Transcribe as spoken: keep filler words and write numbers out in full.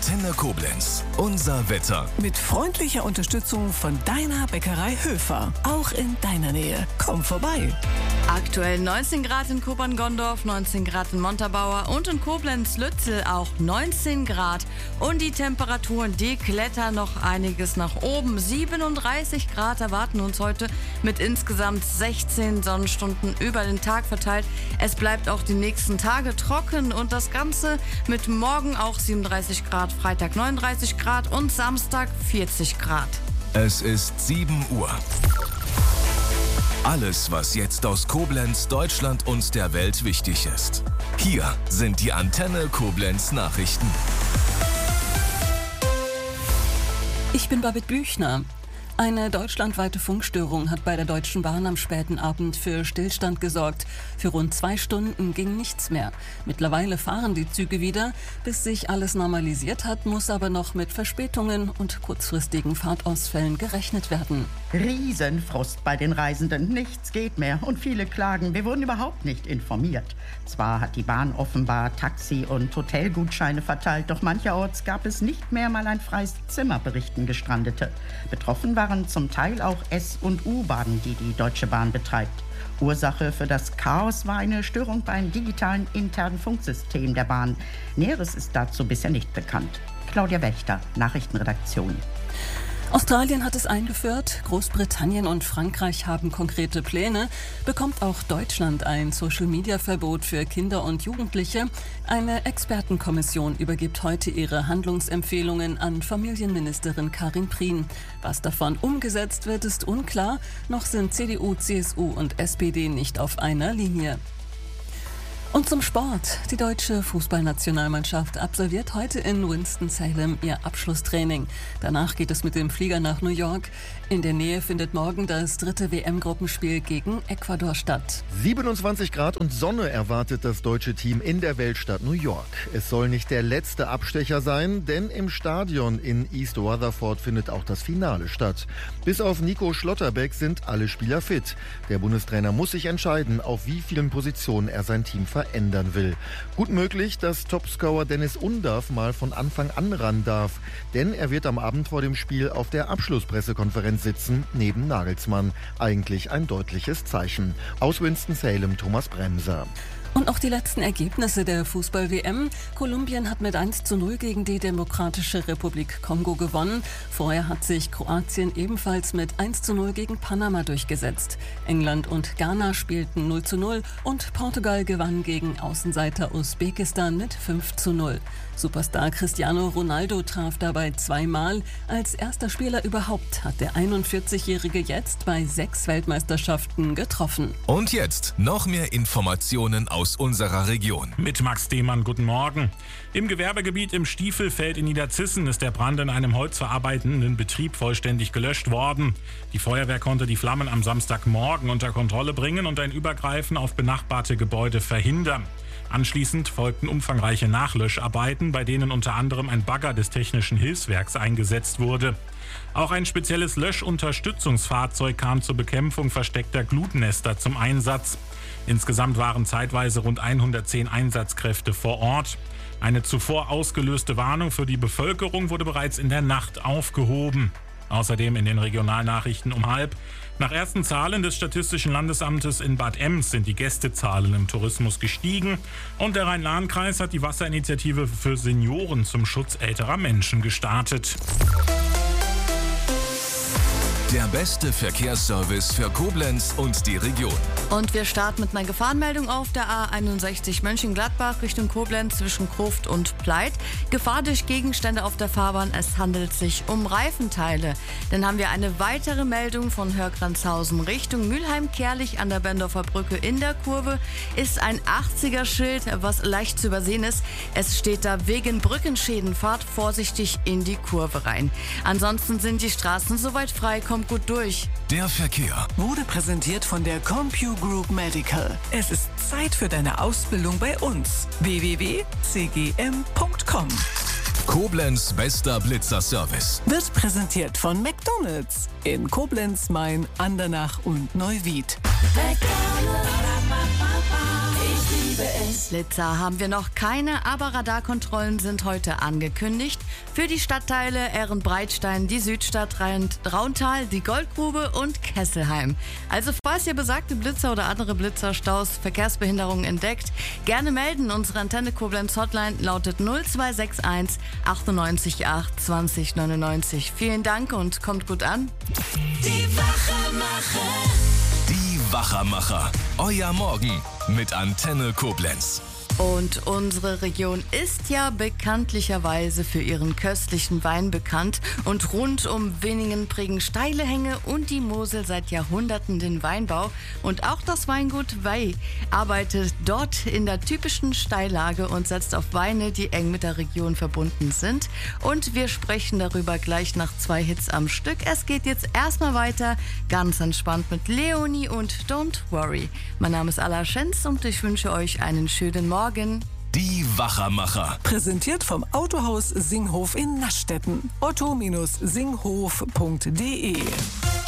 Antenne Koblenz. Unser Wetter. Mit freundlicher Unterstützung von deiner Bäckerei Höfer. Auch in deiner Nähe. Komm vorbei. Aktuell neunzehn Grad in Kobern-Gondorf, neunzehn Grad in Montabaur und in Koblenz-Lützel auch neunzehn Grad. Und die Temperaturen, die klettern noch einiges nach oben. siebenunddreißig Grad erwarten uns heute mit insgesamt sechzehn Sonnenstunden über den Tag verteilt. Es bleibt auch die nächsten Tage trocken und das Ganze mit morgen auch siebenunddreißig Grad, Freitag neununddreißig Grad und Samstag vierzig Grad. Es ist sieben Uhr. Alles, was jetzt aus Koblenz, Deutschland und der Welt wichtig ist. Hier sind die Antenne Koblenz Nachrichten. Ich bin Babette Büchner. Eine deutschlandweite Funkstörung hat bei der Deutschen Bahn am späten Abend für Stillstand gesorgt. Für rund zwei Stunden ging nichts mehr. Mittlerweile fahren die Züge wieder. Bis sich alles normalisiert hat, muss aber noch mit Verspätungen und kurzfristigen Fahrtausfällen gerechnet werden. Riesenfrust bei den Reisenden. Nichts geht mehr und viele klagen. Wir wurden überhaupt nicht informiert. Zwar hat die Bahn offenbar Taxi- und Hotelgutscheine verteilt, doch mancherorts gab es nicht mehr mal ein freies Zimmer, berichten Gestrandete. Betroffen waren zum Teil auch S- und U-Bahnen, die die Deutsche Bahn betreibt. Ursache für das Chaos war eine Störung beim digitalen internen Funksystem der Bahn. Näheres ist dazu bisher nicht bekannt. Claudia Wächter, Nachrichtenredaktion. Australien hat es eingeführt, Großbritannien und Frankreich haben konkrete Pläne. Bekommt auch Deutschland ein Social-Media-Verbot für Kinder und Jugendliche? Eine Expertenkommission übergibt heute ihre Handlungsempfehlungen an Familienministerin Karin Prien. Was davon umgesetzt wird, ist unklar. Noch sind C D U, C S U und S P D nicht auf einer Linie. Und zum Sport. Die deutsche Fußballnationalmannschaft absolviert heute in Winston-Salem ihr Abschlusstraining. Danach geht es mit dem Flieger nach New York. In der Nähe findet morgen das dritte W M-Gruppenspiel gegen Ecuador statt. siebenundzwanzig Grad und Sonne erwartet das deutsche Team in der Weltstadt New York. Es soll nicht der letzte Abstecher sein, denn im Stadion in East Rutherford findet auch das Finale statt. Bis auf Nico Schlotterbeck sind alle Spieler fit. Der Bundestrainer muss sich entscheiden, auf wie vielen Positionen er sein Team verändert. ändern will. Gut möglich, dass Topscorer Dennis Undav mal von Anfang an ran darf, denn er wird am Abend vor dem Spiel auf der Abschlusspressekonferenz sitzen, neben Nagelsmann. Eigentlich ein deutliches Zeichen. Aus Winston-Salem, Thomas Bremser. Und auch die letzten Ergebnisse der Fußball-W M. Kolumbien hat mit eins zu null gegen die Demokratische Republik Kongo gewonnen. Vorher hat sich Kroatien ebenfalls mit eins zu null gegen Panama durchgesetzt. England und Ghana spielten null zu null und Portugal gewann gegen Außenseiter Usbekistan mit fünf zu null. Superstar Cristiano Ronaldo traf dabei zweimal. Als erster Spieler überhaupt hat der einundvierzigjährige jetzt bei sechs Weltmeisterschaften getroffen. Und jetzt noch mehr Informationen aus unserer Region. Mit Max Demann, guten Morgen. Im Gewerbegebiet im Stiefelfeld in Niederzissen ist der Brand in einem holzverarbeitenden Betrieb vollständig gelöscht worden. Die Feuerwehr konnte die Flammen am Samstagmorgen unter Kontrolle bringen und ein Übergreifen auf benachbarte Gebäude verhindern. Anschließend folgten umfangreiche Nachlöscharbeiten, bei denen unter anderem ein Bagger des Technischen Hilfswerks eingesetzt wurde. Auch ein spezielles Löschunterstützungsfahrzeug kam zur Bekämpfung versteckter Glutnester zum Einsatz. Insgesamt waren zeitweise rund hundertzehn Einsatzkräfte vor Ort. Eine zuvor ausgelöste Warnung für die Bevölkerung wurde bereits in der Nacht aufgehoben. Außerdem in den Regionalnachrichten um halb. Nach ersten Zahlen des Statistischen Landesamtes in Bad Ems sind die Gästezahlen im Tourismus gestiegen. Und der Rhein-Lahn-Kreis hat die Wasserinitiative für Senioren zum Schutz älterer Menschen gestartet. Der beste Verkehrsservice für Koblenz und die Region. Und wir starten mit einer Gefahrenmeldung auf der A einundsechzig Mönchengladbach Richtung Koblenz zwischen Kroft und Pleit. Gefahr durch Gegenstände auf der Fahrbahn, es handelt sich um Reifenteile. Dann haben wir eine weitere Meldung von Hörgrenzhausen Richtung Mülheim-Kerlich an der Bendorfer Brücke. In der Kurve ist ein achtziger-Schild, was leicht zu übersehen ist. Es steht da wegen Brückenschäden, fahrt vorsichtig in die Kurve rein. Ansonsten sind die Straßen soweit frei, kommt gut durch. Der Verkehr wurde präsentiert von der Compu Group Medical. Es ist Zeit für deine Ausbildung bei uns. w w w punkt c g m punkt com. Koblenz bester Blitzerservice Wird präsentiert von McDonald's in Koblenz, Main, Andernach und Neuwied. McDonald's. Ich liebe es. Blitzer haben wir noch keine, aber Radarkontrollen sind heute angekündigt. Für die Stadtteile Ehrenbreitstein, die Südstadt, Rauntal, die Goldgrube und Kesselheim. Also falls ihr besagte Blitzer oder andere Blitzerstaus, Verkehrsbehinderungen entdeckt, gerne melden. Unsere Antenne Koblenz Hotline lautet null zwei sechs eins achtundneunzig acht zwanzig neunundneunzig. Vielen Dank und kommt gut an. Die Wachermacher. Die Wachermacher. Euer Morgen mit Antenne Koblenz. Und unsere Region ist ja bekanntlicherweise für ihren köstlichen Wein bekannt. Und rund um Winningen prägen steile Hänge und die Mosel seit Jahrhunderten den Weinbau. Und auch das Weingut Wey arbeitet dort in der typischen Steillage und setzt auf Weine, die eng mit der Region verbunden sind. Und wir sprechen darüber gleich nach zwei Hits am Stück. Es geht jetzt erstmal weiter, ganz entspannt mit Leonie und Don't Worry. Mein Name ist Alla Schenz und ich wünsche euch einen schönen Morgen. Die Wachermacher. Präsentiert vom Autohaus Singhof in Naschstetten. otto Bindestrich singhof punkt de